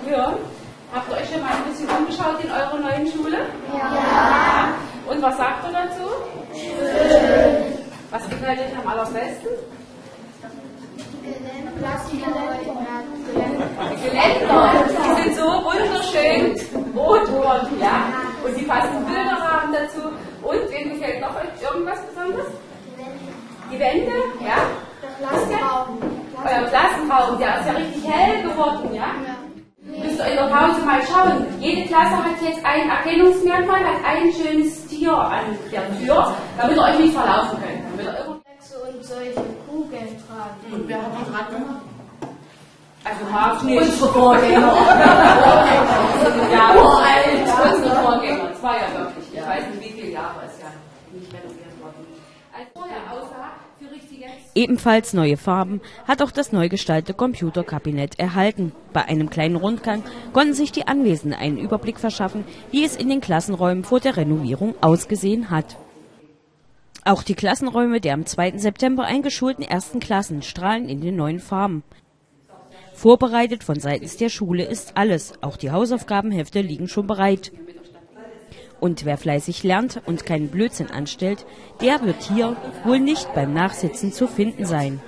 hören. Habt ihr euch schon mal ein bisschen umgeschaut in eurer neuen Schule? Ja. Und was sagt ihr dazu? Schön. Was gefällt euch am allerbesten? Die Geländer. Die sind so wunderschön rot, ja? Und die passenden Bilder haben dazu. Und wem gefällt noch irgendwas Besonderes? Die Wände, ja? Der Klassenraum. Euer Klassenraum, der ist ja richtig hell geworden, ja? Müsst ihr in der Pause mal schauen. Jede Klasse hat jetzt ein Erkennungsmerkmal, hat ein schönes Tier an der Tür, damit ihr euch nicht verlaufen könnt. Und solche Kugeln tragen. Und wer hat die dran gemacht? Also Marc nicht. Unsere Vorgänger. Ja, uralt. Unsere Vorgänger. Es war ja wirklich. Ich weiß nicht, wie viele Jahre es ja nicht renoviert worden. Als vorher aussah, für richtige... Ebenfalls neue Farben hat auch das neu gestaltete Computerkabinett erhalten. Bei einem kleinen Rundgang konnten sich die Anwesenden einen Überblick verschaffen, wie es in den Klassenräumen vor der Renovierung ausgesehen hat. Auch die Klassenräume der am 2. September eingeschulten ersten Klassen strahlen in den neuen Farben. Vorbereitet von seitens der Schule ist alles, auch die Hausaufgabenhefte liegen schon bereit. Und wer fleißig lernt und keinen Blödsinn anstellt, der wird hier wohl nicht beim Nachsitzen zu finden sein.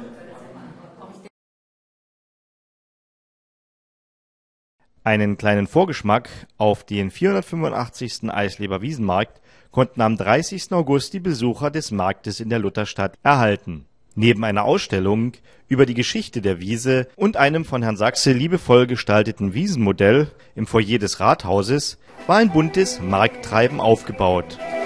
Einen kleinen Vorgeschmack auf den 485. Eisleber Wiesenmarkt konnten am 30. August die Besucher des Marktes in der Lutherstadt erhalten. Neben einer Ausstellung über die Geschichte der Wiese und einem von Herrn Sachse liebevoll gestalteten Wiesenmodell im Foyer des Rathauses war ein buntes Markttreiben aufgebaut.